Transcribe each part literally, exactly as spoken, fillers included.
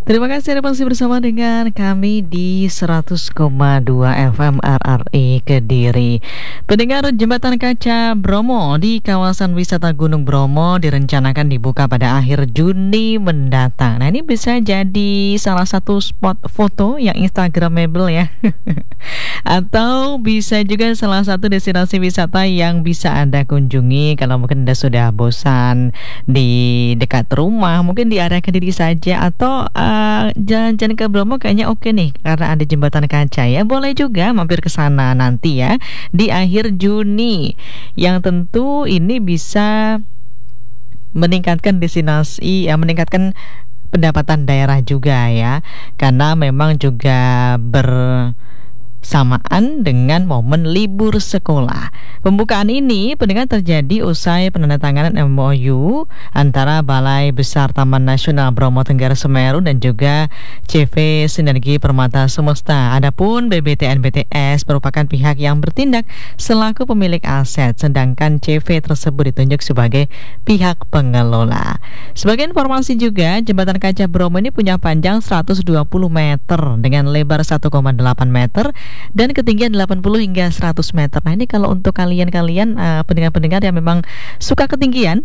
Terima kasih Anda masih bersama dengan kami di seratus koma dua F M R R I Kediri. Pendengar, Jembatan Kaca Bromo di kawasan wisata Gunung Bromo direncanakan dibuka pada akhir Juni mendatang. Nah, ini bisa jadi salah satu spot foto yang instagramable ya. Atau bisa juga salah satu destinasi wisata yang bisa Anda kunjungi kalau mungkin Anda sudah bosan di dekat rumah, mungkin di area Kediri saja, atau uh, jalan-jalan ke Bromo kayaknya oke nih karena ada jembatan kaca ya. Boleh juga mampir ke sana nanti ya di akhir Juni, yang tentu ini bisa meningkatkan destinasi ya, meningkatkan pendapatan daerah juga ya, karena memang juga ber samaan dengan momen libur sekolah. Pembukaan ini pendengar terjadi usai penandatanganan M O U antara Balai Besar Taman Nasional Bromo Tengger Semeru dan juga C V Sinergi Permata Semesta. Adapun B B T N B T S merupakan pihak yang bertindak selaku pemilik aset, sedangkan C V tersebut ditunjuk sebagai pihak pengelola. Sebagai informasi juga, Jembatan Kaca Bromo ini punya panjang seratus dua puluh meter dengan lebar satu koma delapan meter dan ketinggian delapan puluh hingga seratus meter. Nah, ini kalau untuk kalian-kalian uh, pendengar-pendengar yang memang suka ketinggian,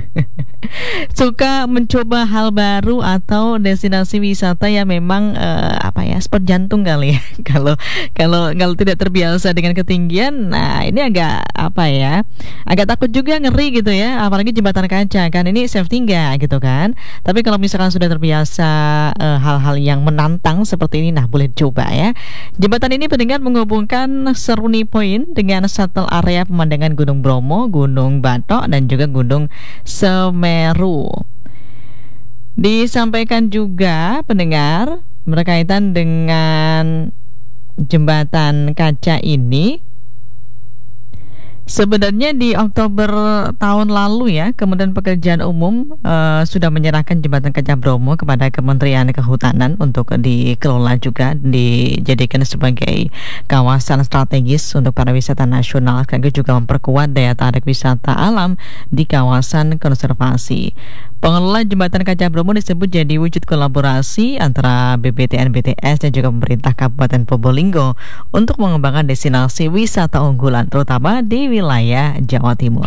suka mencoba hal baru atau destinasi wisata yang memang uh, apa ya, spot jantung kali ya. Kalau kalau kalau tidak terbiasa dengan ketinggian, nah ini agak apa ya, agak takut juga, ngeri gitu ya. Apalagi jembatan kaca kan, ini safety enggak gitu kan. Tapi kalau misalkan sudah terbiasa uh, hal-hal yang menantang seperti ini, nah boleh coba ya. Jembatan ini pendengar menghubungkan Seruni Point dengan shuttle area pemandangan Gunung Bromo, Gunung Batok, dan juga Gunung Semeru. Disampaikan juga pendengar berkaitan dengan jembatan kaca ini, sebenarnya di Oktober tahun lalu ya, Kementerian Pekerjaan Umum uh, sudah menyerahkan Jembatan Kaca Bromo kepada Kementerian Kehutanan untuk dikelola juga, dijadikan sebagai kawasan strategis untuk para wisata nasional, sekaligus juga memperkuat daya tarik wisata alam di kawasan konservasi. Pengelola Jembatan Kaca Bromo disebut jadi wujud kolaborasi antara B B T N B T S dan juga pemerintah Kabupaten Probolinggo untuk mengembangkan destinasi wisata unggulan, terutama di wilayah Jawa Timur.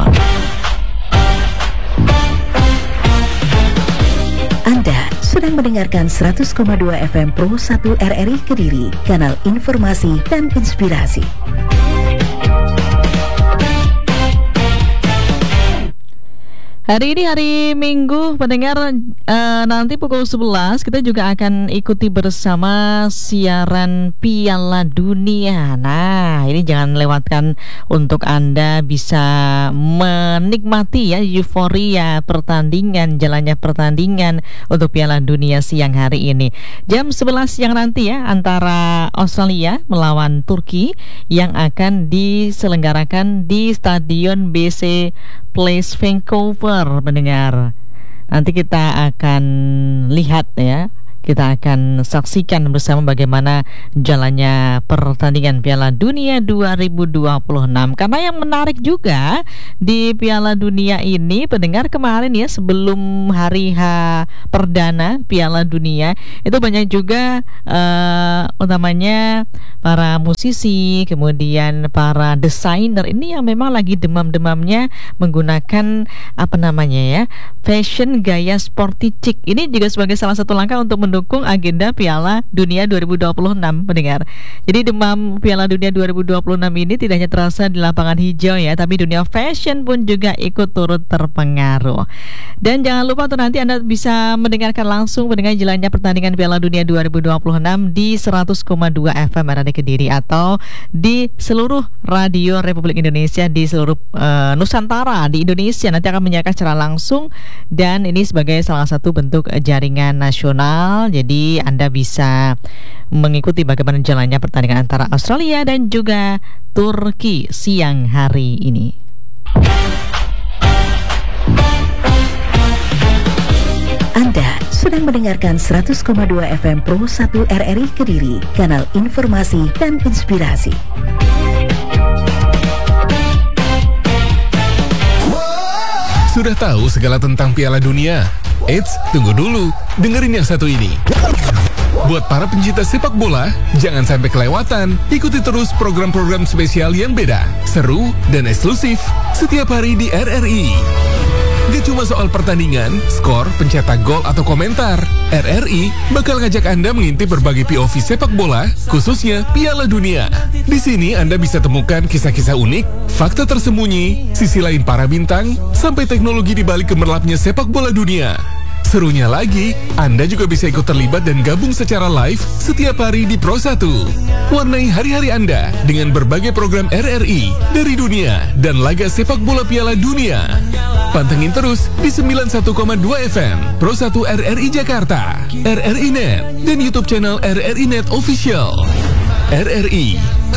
Anda sedang mendengarkan seratus koma dua F M Pro satu R R I Kediri, kanal informasi dan inspirasi. Hari ini hari Minggu, pendengar, uh, nanti pukul sebelas kita juga akan ikuti bersama siaran Piala Dunia. Nah, ini jangan lewatkan untuk Anda bisa menikmati ya euforia pertandingan, jalannya pertandingan untuk Piala Dunia siang hari ini. Jam sebelas siang nanti ya, antara Australia melawan Turki yang akan diselenggarakan di Stadion B C Place Vancouver, mendengar. Nanti kita akan lihat ya, kita akan saksikan bersama bagaimana jalannya pertandingan Piala Dunia dua ribu dua puluh enam. Karena yang menarik juga di Piala Dunia ini, pendengar, kemarin ya sebelum hari H perdana Piala Dunia itu banyak juga uh, utamanya para musisi, kemudian para desainer ini yang memang lagi demam-demamnya menggunakan apa namanya ya, fashion gaya sporty chic. Ini juga sebagai salah satu langkah untuk mendukung mendukung agenda Piala Dunia dua ribu dua puluh enam, pendengar. Jadi demam Piala Dunia dua ribu dua puluh enam ini tidak hanya terasa di lapangan hijau ya, tapi dunia fashion pun juga ikut turut terpengaruh. Dan jangan lupa untuk nanti Anda bisa mendengarkan langsung mendengar jalannya pertandingan Piala Dunia dua ribu dua puluh enam di seratus koma dua F M R R I Kediri atau di seluruh radio Republik Indonesia di seluruh uh, Nusantara di Indonesia. Nanti akan menyiarkan secara langsung, dan ini sebagai salah satu bentuk jaringan nasional. Jadi Anda bisa mengikuti bagaimana jalannya pertandingan antara Australia dan juga Turki siang hari ini. Anda sedang mendengarkan seratus koma dua F M Pro satu R R I Kediri, kanal informasi dan inspirasi. Sudah tahu segala tentang Piala Dunia? Eits, tunggu dulu, dengerin yang satu ini. Buat para pencinta sepak bola, jangan sampai kelewatan. Ikuti terus program-program spesial yang beda, seru, dan eksklusif setiap hari di R R I. Gak cuma soal pertandingan, skor, pencetak gol, atau komentar. R R I bakal ngajak Anda mengintip berbagai P O V sepak bola, khususnya Piala Dunia. Di sini Anda bisa temukan kisah-kisah unik, fakta tersembunyi, sisi lain para bintang, sampai teknologi di balik gemerlapnya sepak bola dunia. Serunya lagi, Anda juga bisa ikut terlibat dan gabung secara live setiap hari di Pro satu. Warnai hari-hari Anda dengan berbagai program R R I dari dunia dan laga sepak bola Piala Dunia. Pantengin terus di sembilan puluh satu koma dua F M Pro satu R R I Jakarta, R R I Net, dan YouTube channel R R I Net Official. R R I